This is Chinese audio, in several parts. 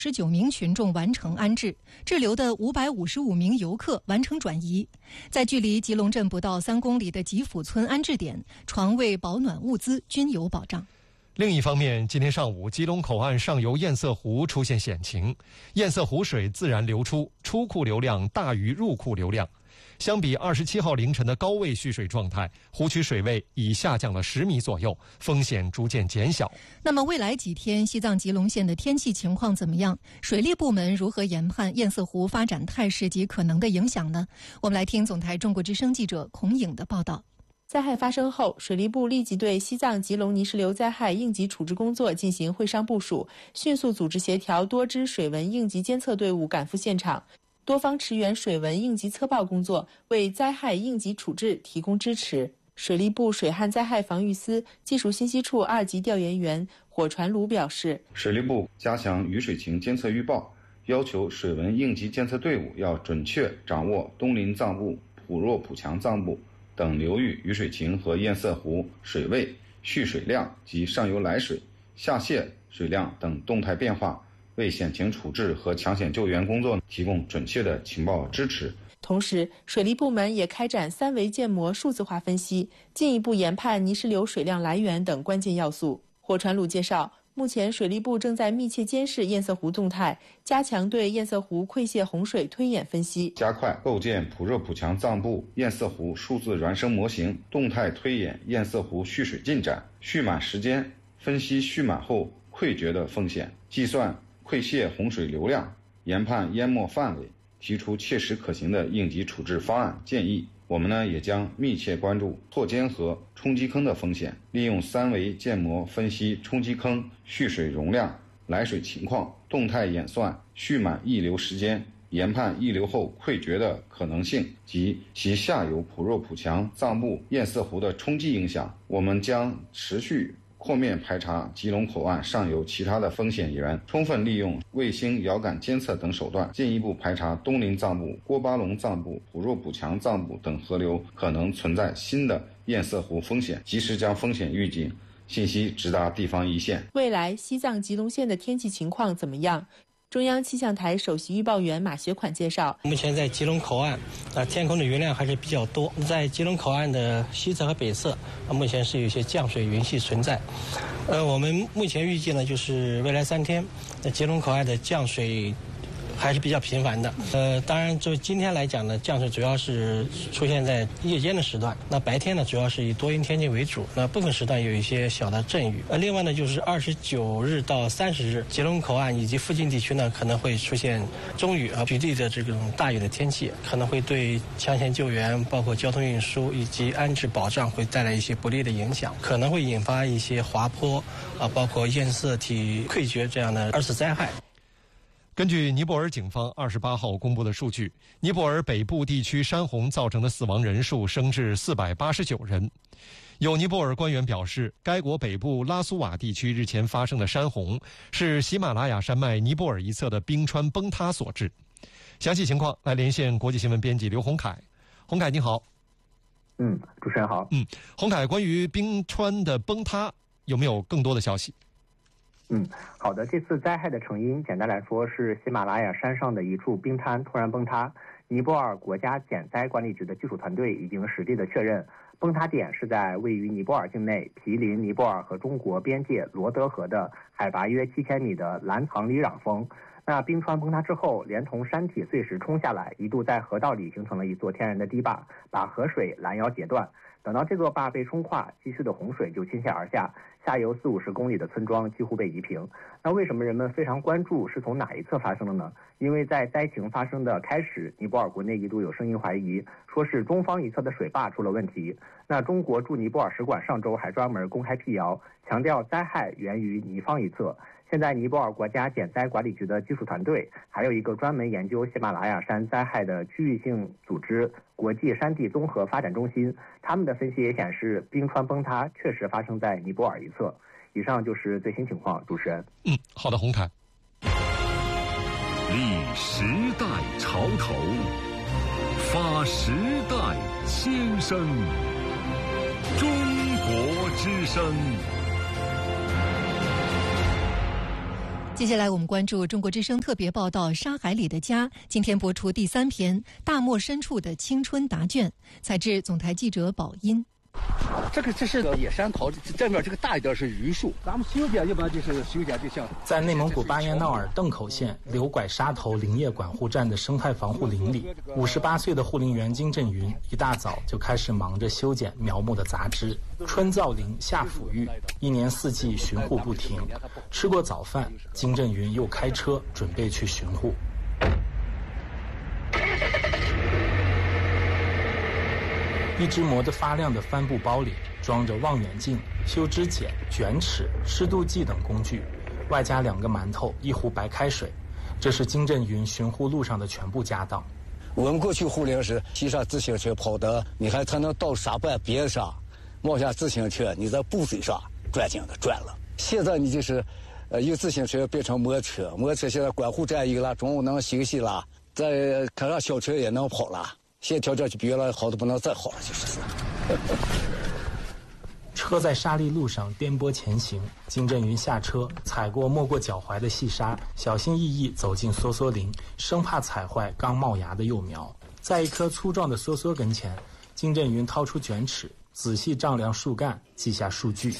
19名群众完成安置，滞留的555名游客完成转移。在距离吉隆镇不到3公里的吉府村安置点，床位、保暖物资均有保障。 另一方面，今天上午，吉隆口岸上游堰塞湖出现险情，堰塞湖水自然流出，出库流量大于入库流量。相比27号凌晨的高位蓄水状态，湖区水位已下降了10米左右，风险逐渐减小。 那么未来几天西藏吉隆县的天气情况怎么样？水利部门如何研判堰塞湖发展态势及可能的影响呢？我们来听总台中国之声记者孔颖的报道。 灾害发生后，水利部立即对西藏吉隆泥石流灾害应急处置工作进行会商部署，迅速组织协调多支水文应急监测队伍赶赴现场，多方驰援水文应急测报工作，为灾害应急处置提供支持。水利部水旱灾害防御司技术信息处2级调研员火传鲁表示， 水利部加强雨水情监测预报，要求水文应急监测队伍要准确掌握东林藏布、普若普强藏布等流域雨水情和堰塞湖水位、蓄水量及上游来水、下泄水量等动态变化，为险情处置和抢险救援工作提供准确的情报支持。 同时，水利部门也开展3维建模数字化分析，进一步研判泥石流水量来源等关键要素。火传鲁介绍，目前水利部正在密切监视堰塞湖动态，加强对堰塞湖溃泻洪水推演分析， 加快构建普热普强藏布堰塞湖数字孪生模型，动态推演堰塞湖蓄水进展、蓄满时间，分析蓄满后溃决的风险，计算溃泻洪水流量，研判淹没范围，提出切实可行的应急处置方案建议。我们也将密切关注错间河、冲击坑的风险，利用3维建模分析冲击坑蓄水容量、来水情况，动态演算蓄满溢流时间，研判溢流后溃决的可能性及其下游普若普强藏布堰塞湖的冲击影响。我们将持续扩面排查吉隆口岸上游其他的风险源，充分利用卫星遥感监测等手段，进一步排查东林藏布、郭巴龙藏布、普若普强藏布等河流可能存在新的堰塞湖风险，及时将风险预警信息直达地方一线。 未来西藏吉隆县的天气情况怎么样？中央气象台首席预报员马学款介绍， 目前在吉隆口岸天空的云量还是比较多，在吉隆口岸的西侧和北侧目前是有一些降水云系存在。我们目前预计呢，就是未来3天吉隆口岸的降水还是比较频繁的。当然就今天来讲呢，降水主要是出现在夜间的时段，那白天呢主要是以多云天气为主，那部分时段有一些小的阵雨。另外呢，就是29日到30日，吉隆口岸以及附近地区呢可能会出现中雨局地的这种大雨的天气，可能会对抢险救援、包括交通运输以及安置保障会带来一些不利的影响，可能会引发一些滑坡包括堰塞体溃决这样的2次灾害。 根据尼泊尔警方28号公布的数据，尼泊尔北部地区山洪造成的死亡人数升至489人。有尼泊尔官员表示，该国北部拉苏瓦地区日前发生的山洪是喜马拉雅山脉尼泊尔一侧的冰川崩塌所致。详细情况来连线国际新闻编辑刘洪凯。洪凯你好。 主持人好。 洪凯，关于冰川的崩塌有没有更多的消息？ 好的。这次灾害的成因，简单来说是喜马拉雅山上的一处冰滩突然崩塌。尼泊尔国家减灾管理局的技术团队已经实地的确认，崩塌点是在位于尼泊尔境内毗邻尼泊尔和中国边界罗德河的海拔约7000米的兰唐里壤峰。那冰川崩塌之后，连同山体碎石冲下来，一度在河道里形成了一座天然的堤坝，把河水拦腰截断。等到这座坝被冲垮，积蓄的洪水就倾泻而下，下游40-50公里的村庄几乎被夷平。那为什么人们非常关注是从哪一侧发生的呢？因为在灾情发生的开始，尼泊尔国内一度有声音怀疑，说是中方一侧的水坝出了问题。那中国驻尼泊尔使馆上周还专门公开辟谣，强调灾害源于尼方一侧。现在尼泊尔国家减灾管理局的技术团队，还有一个专门研究喜马拉雅山灾害的区域性组织国际山地综合发展中心，他们的分析也显示，冰川崩塌确实发生在尼泊尔一侧。以上就是最新情况，主持人。 好的，洪凯。 立时代潮头，发时代先声，中国之声。 接下来我们关注中国之声特别报道《沙海里的家》，今天播出第3篇《大漠深处的青春答卷》，采自总台记者宝音。 这是野山桃，这面这个大一点是榆树，咱们修边一般就是修间就像在内蒙古巴彦淖尔邓口县刘拐沙头林业管护站的生态防护林里，58岁的护林员金振云一大早就开始忙着修剪苗木的杂枝，春造林，夏抚育，一年4季巡护不停。吃过早饭，金振云又开车准备去巡护。一只磨得发亮的帆布包里装着望远镜、修枝剪、卷尺、湿度计等工具，外加2个馒头、1壶白开水。这是金振云巡护路上的全部家当。 我们过去护林时骑上自行车跑的，你还才能到沙半边上，冒下自行车，你在布水上转井的转了。现在你就是由自行车变成摩托车，摩托车现在管护站有了，中午能休息了，再开上小车也能跑了。现在条件就比原来好的不能再好了，就是车在沙砾路上颠簸前行，金振云下车，踩过没过脚踝的细沙，小心翼翼走进梭梭林，生怕踩坏刚冒芽的幼苗。在一棵粗壮的梭梭跟前，金振云掏出卷尺，仔细丈量树干，记下数据。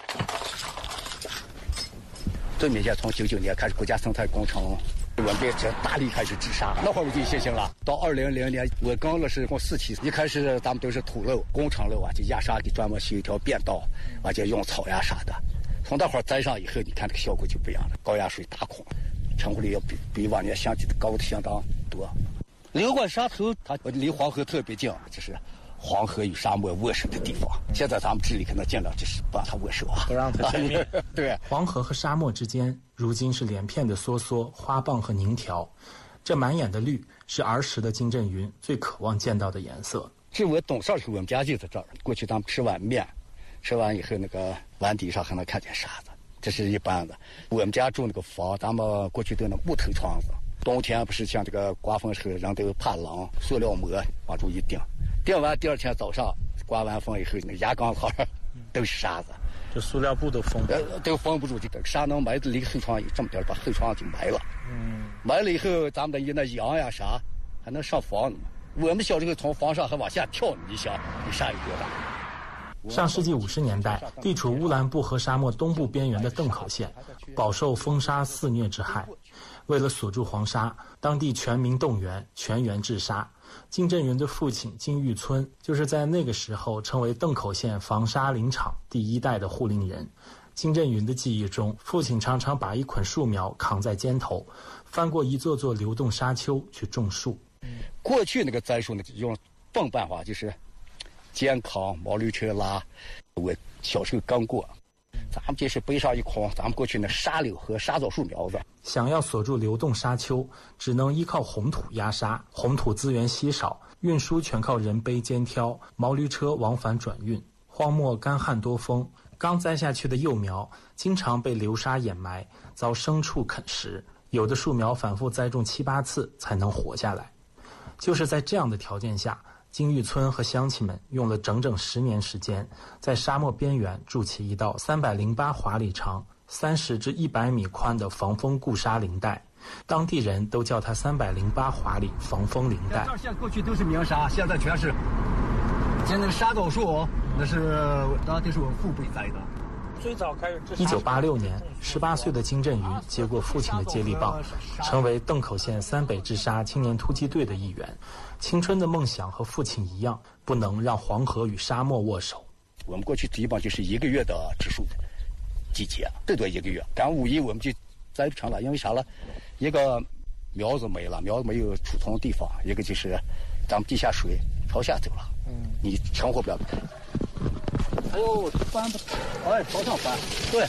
最明显，从99年开始国家生态工程，我们这大力开始治沙，那会儿我就有信心了。到2000年，我刚了是共4期，一开始咱们都是土路、工程路啊，就压沙给专门修一条便道，完就用草呀啥的。从那会儿栽上以后，你看这个效果就不一样了，高压水大孔，成活率要比往年相比高的相当多。刘拐沙头它离黄河特别近，就是黄河与沙漠握手的地方。现在咱们治理可能尽量就是不让它握手啊， 不让它见面。 对， 黄河和沙漠之间，如今是连片的梭梭、花蚌和凝条。这满眼的绿，是儿时的金振云最渴望见到的颜色。 这我懂事儿时候，我们家就在这儿。过去咱们吃碗面，吃完以后那个碗底上还能看见沙子，这是一般的。我们家住那个房，咱们过去都那木头窗子，冬天不是像这个刮风时候人都怕冷，塑料膜往住一钉，钉完第2天早上刮完风以后，那个牙缸上都是沙子， 这塑料布都封都封不住，这个沙能埋的离后窗有这么点，把后窗就埋了。埋了以后，咱们的那羊呀啥还能上房呢。我们小时候从房上还往下跳呢，你想这沙有多大？ 上世纪50年代，地处乌兰布和沙漠东部边缘的邓口县，饱受风沙肆虐之害。为了锁住黄沙，当地全民动员，全员治沙。金振云的父亲金玉村就是在那个时候成为邓口县防沙林场第1代的护林人。金振云的记忆中，父亲常常把一捆树苗扛在肩头，翻过一座座流动沙丘去种树。 过去那个栽树呢，用泵办法，就是肩扛、毛驴车拉。我小时候刚过，咱们就是背上一筐，咱们过去那沙柳和沙枣树苗子。 想要锁住流动沙丘，只能依靠红土压沙。红土资源稀少，运输全靠人背肩挑，毛驴车往返转运。荒漠干旱多风，刚栽下去的幼苗经常被流沙掩埋，遭牲畜啃食。有的树苗反复栽种7、8次才能活下来。就是在这样的条件下，金玉村和乡亲们用了整整10年时间，在沙漠边缘筑起一道308华里长、30至100米宽的防风固沙林带，当地人都叫它308华里防风林带。 这现过去都是明沙，现在全是。现在那个沙枣树，那是当然都是我父辈栽的。 最早开始1986年，18岁的金振云接过父亲的接力棒，成为邓口县3北治沙青年突击队的一员。青春的梦想和父亲一样，不能让黄河与沙漠握手。 我们过去基本就是1个月的植树的季节，最多1个月。赶5一我们就栽不成了，因为啥了？一个苗子没了，苗子没有储存地方；一个就是咱们地下水朝下走了，你成活不了。哎呦，翻不，哎，朝上翻，对。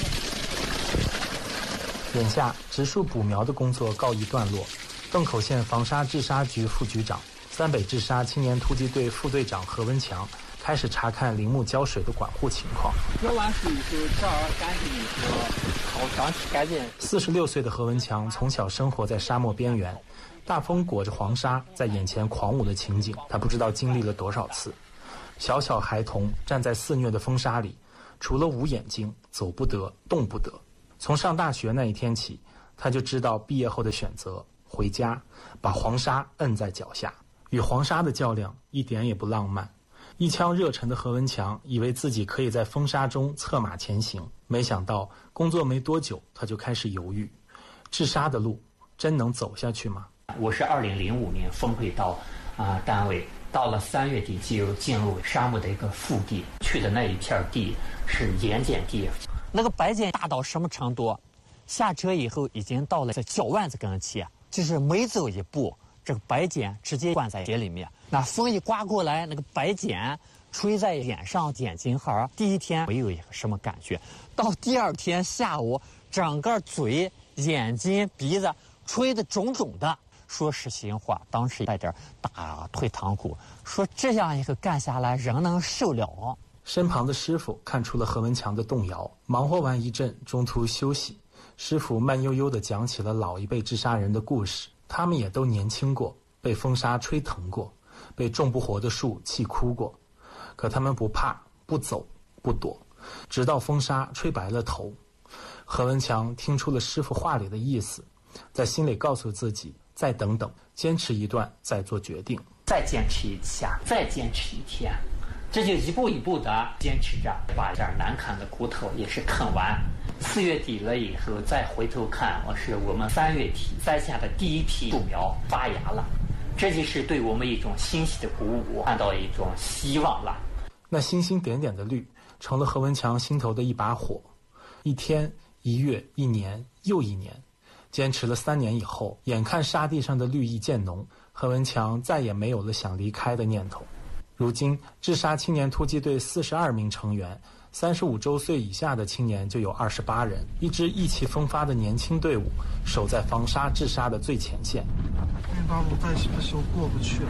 眼下植树补苗的工作告一段落，邓口县防沙治沙局副局长、3北治沙青年突击队副队长何文强开始查看林木浇水的管护情况。 浇完水以后，这儿干净以后，好长期干净。 46岁的何文强从小生活在沙漠边缘，大风裹着黄沙在眼前狂舞的情景，他不知道经历了多少次。小小孩童站在肆虐的风沙里，除了捂眼睛，走不得，动不得。 从上大学那一天起，他就知道毕业后的选择，回家，把黄沙摁在脚下。与黄沙的较量一点也不浪漫。一腔热忱的何文强以为自己可以在风沙中策马前行，没想到工作没多久，他就开始犹豫，治沙的路真能走下去吗？ 我是2005年分配到单位，到了3月底就进入沙漠的一个腹地，去的那一片地是盐碱地。 那个白碱大到什么程度？下车以后已经到了在脚腕子跟前，就是每走一步，这个白碱直接灌在血里面。那风一刮过来，那个白碱吹在脸上、眼睛上，第一天没有一个什么感觉，到第2天下午，整个嘴、眼睛、鼻子吹得肿肿的。说实心话，当时带点打退堂鼓，说这样一个干下来，人能受了？ 身旁的师傅看出了何文强的动摇，忙活完一阵，中途休息。师傅慢悠悠地讲起了老一辈治沙人的故事，他们也都年轻过，被风沙吹疼过，被种不活的树气哭过，可他们不怕，不走，不躲，直到风沙吹白了头。何文强听出了师傅话里的意思，在心里告诉自己，再等等，坚持一段再做决定， 再坚持一下，再坚持1天，这就一步一步的坚持着，把这难啃的骨头也是啃完。4月底了以后再回头看，我们3月底栽下的第一批树苗发芽了，这就是对我们一种欣喜的鼓舞，看到一种希望了。 那星星点点的绿成了何文强心头的一把火。1天、1月、1年又1年，坚持了3年以后，眼看沙地上的绿意渐浓，何文强再也没有了想离开的念头。如今治沙青年突击队42名成员，35周岁以下的青年就有28人，一支意气风发的年轻队伍，守在防沙治沙的最前线。 那道路再不修过不去了。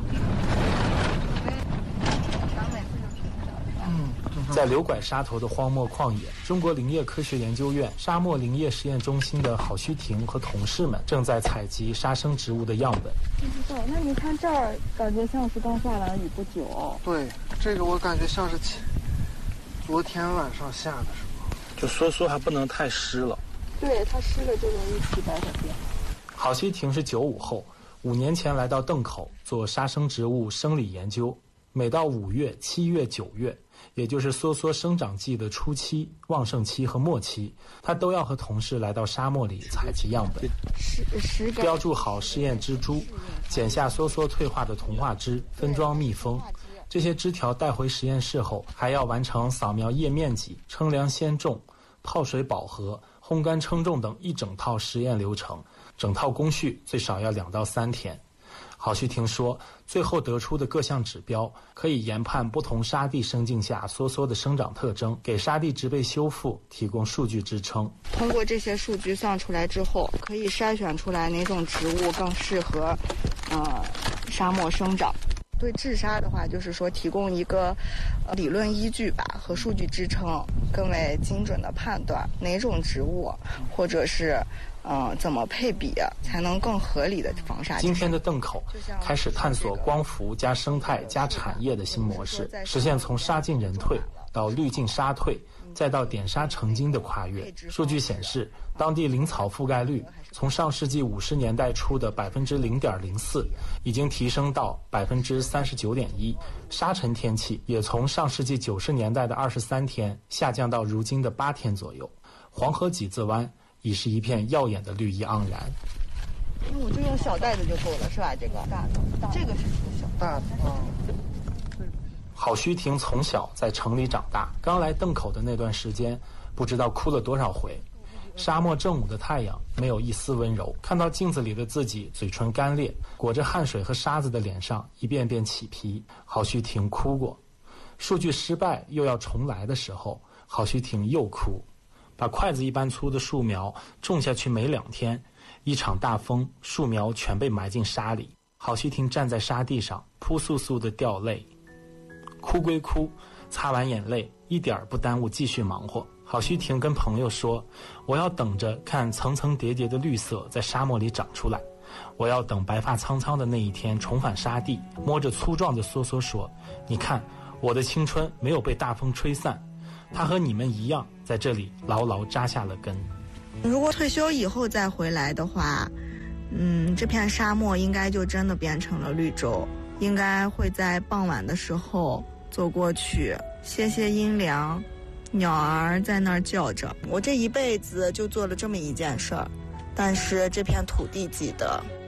在流拐沙头的荒漠旷野，中国林业科学研究院沙漠林业实验中心的郝旭婷和同事们正在采集沙生植物的样本。 不知道，那你看这儿，感觉像是刚下完雨不久。 对，这个我感觉像是昨天晚上下的是吗？ 就说还不能太湿了。 对，它湿了就容易起白点变。 郝旭婷是95后，5年前来到邓口做沙生植物生理研究。每到5月、7月、9月，也就是梭梭生长季的初期、旺盛期和末期，他都要和同事来到沙漠里采集样本，标注好试验支株，剪下梭梭退化的童话枝，分装密封。这些枝条带回实验室后，还要完成扫描叶面积、称量先种、泡水饱和、烘干称重等一整套实验流程，整套工序最少要2到3天。郝旭婷说，最后得出的各项指标可以研判不同沙地生境下梭梭的生长特征，给沙地植被修复提供数据支撑。 通过这些数据算出来之后，可以筛选出来哪种植物更适合沙漠生长。对治沙的话，就是说提供一个理论依据吧和数据支撑，更为精准的判断哪种植物或者是怎么配比才能更合理的防沙。 今天的邓口开始探索光伏加生态加产业的新模式，实现从沙进人退到绿进沙退，再到点沙成金的跨越。数据显示，当地林草覆盖率从上世纪50年代初的0.04%已经提升到39.1%，沙尘天气也从上世纪90年代的23天下降到如今的8天左右。黄河几字湾已是一片耀眼的绿意盎然。 我就用小袋子就够了，是吧？这个大的，这个是小大的。 郝旭婷从小在城里长大，刚来邓口的那段时间，不知道哭了多少回。沙漠正午的太阳没有一丝温柔，看到镜子里的自己，嘴唇干裂，裹着汗水和沙子的脸上一遍遍起皮。郝旭婷哭过，数据失败又要重来的时候，郝旭婷又哭。把筷子一般粗的树苗种下去没2天，一场大风，树苗全被埋进沙里。郝旭婷站在沙地上，扑簌簌地掉泪。哭归哭，擦完眼泪，一点不耽误继续忙活。郝旭婷跟朋友说，我要等着看层层叠叠的绿色在沙漠里长出来，我要等白发苍苍的那一天重返沙地，摸着粗壮的梭梭说，你看，我的青春没有被大风吹散，它和你们一样在这里牢牢扎下了根。 如果退休以后再回来的话，这片沙漠应该就真的变成了绿洲，应该会在傍晚的时候走过去，歇歇阴凉，鸟儿在那儿叫着。我这一辈子就做了这么一件事儿，但是这片土地记得。